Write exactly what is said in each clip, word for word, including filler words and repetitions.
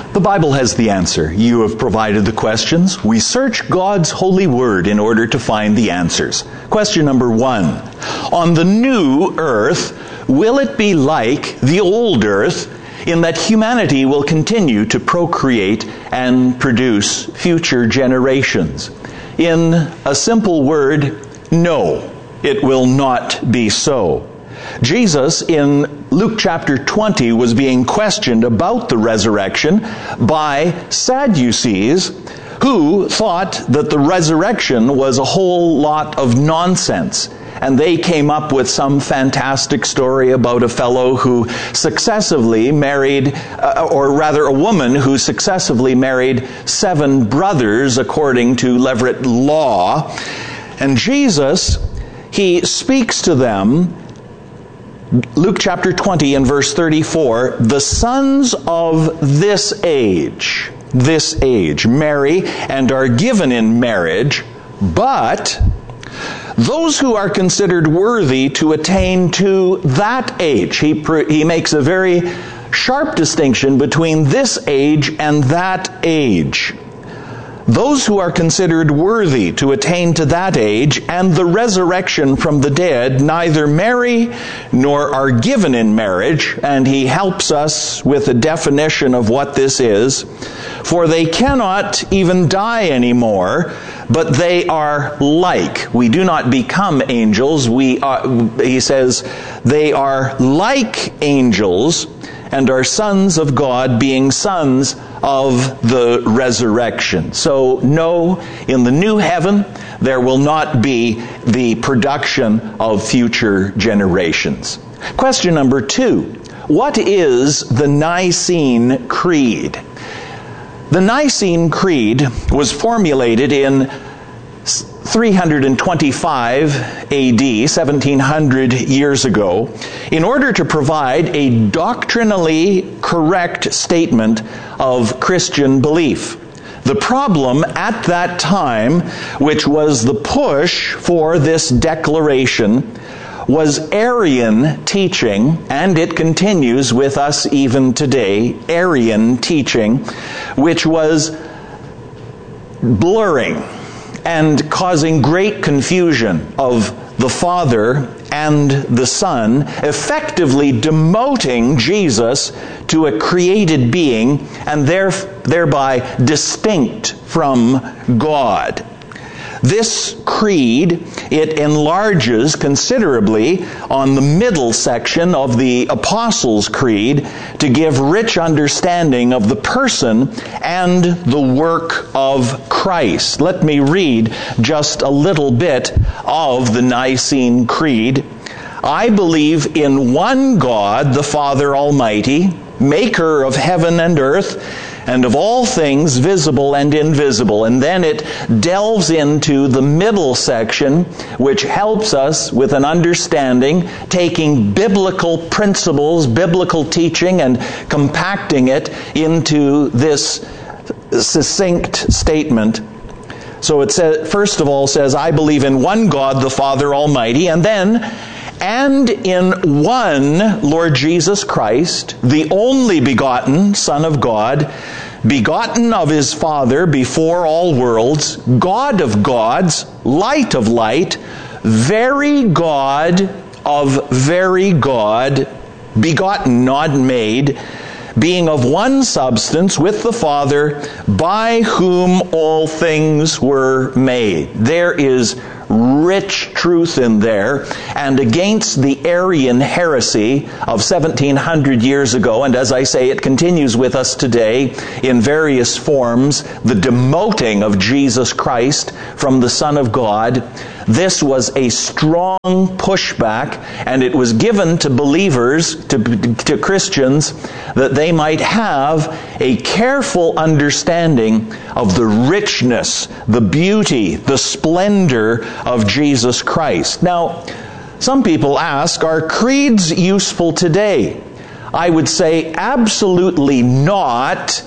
The Bible has the answer. You have provided the questions. We search God's holy word in order to find the answers. Question number one. On the new earth, will it be like the old earth in that humanity will continue to procreate and produce future generations? In a simple word, no, it will not be so. Jesus, in Luke chapter twenty, was being questioned about the resurrection by Sadducees, who thought that the resurrection was a whole lot of nonsense. And they came up with some fantastic story about a fellow who successively married, uh, or rather a woman who successively married seven brothers according to Levirate law. And Jesus, he speaks to them, Luke chapter twenty and verse thirty-four, the sons of this age, this age, marry and are given in marriage, but those who are considered worthy to attain to that age. He, he makes a very sharp distinction between this age and that age. Those who are considered worthy to attain to that age and the resurrection from the dead neither marry nor are given in marriage, and he helps us with a definition of what this is. For they cannot even die anymore, but they are like. We do not become angels. We are, he says, they are like angels and are sons of God, being sons of the resurrection. So, no, in the new heaven, there will not be the production of future generations. Question number two. What is the Nicene Creed? The Nicene Creed was formulated in three twenty-five A D, seventeen hundred years ago, in order to provide a doctrinally correct statement of Christian belief. The problem at that time, which was the push for this declaration, was Arian teaching, and it continues with us even today, Arian teaching, which was blurring and causing great confusion of the Father and the Son, effectively demoting Jesus to a created being and thereby distinct from God. This creed, it enlarges considerably on the middle section of the Apostles' Creed to give rich understanding of the person and the work of Christ. Let me read just a little bit of the Nicene Creed. I believe in one God, the Father Almighty, maker of heaven and earth, and of all things visible and invisible. And then it delves into the middle section, which helps us with an understanding, taking biblical principles, biblical teaching, and compacting it into this succinct statement. So it says, first of all, says, I believe in one God, the Father Almighty, and then, and in one Lord Jesus Christ, the only begotten Son of God, begotten of his Father before all worlds, God of gods, light of light, very God of very God, begotten, not made, being of one substance with the Father, by whom all things were made. There is rich truth in there, and against the Arian heresy of seventeen hundred years ago, and as I say, it continues with us today in various forms, the demoting of Jesus Christ from the Son of God. This was a strong pushback, and it was given to believers, to, to Christians, that they might have a careful understanding of the richness, the beauty, the splendor of Jesus Christ. Now, some people ask, are creeds useful today? I would say absolutely not,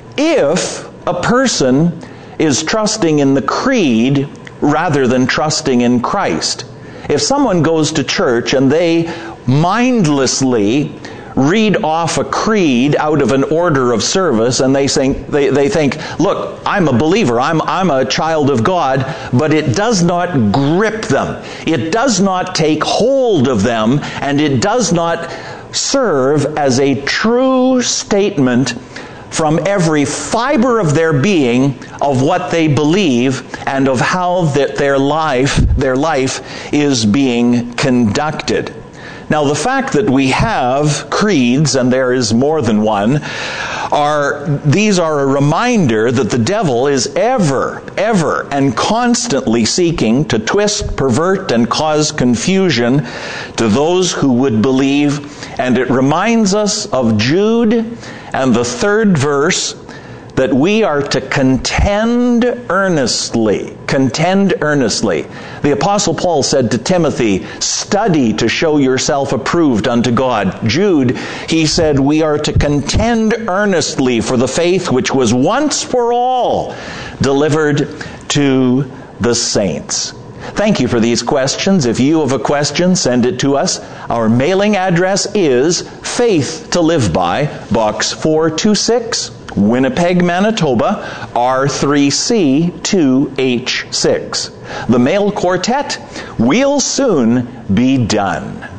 if a person is trusting in the creed rather than trusting in Christ. If someone goes to church and they mindlessly read off a creed out of an order of service and they think, they, they think, look, I'm a believer, I'm, I'm a child of God, but it does not grip them. It does not take hold of them, and it does not serve as a true statement from every fiber of their being of what they believe and of how that their life, their life is being conducted. Now, the fact that we have creeds, and there is more than one, are these are a reminder that the devil is ever, ever, and constantly seeking to twist, pervert, and cause confusion to those who would believe. And it reminds us of Jude and the third verse, that we are to contend earnestly. Contend earnestly. The Apostle Paul said to Timothy, study to show yourself approved unto God. Jude, he said, we are to contend earnestly for the faith which was once for all delivered to the saints. Thank you for these questions. If you have a question, send it to us. Our mailing address is Faith to Live By, Box four two six, Winnipeg, Manitoba, R three C two H six. The Mail Quartet will soon be done.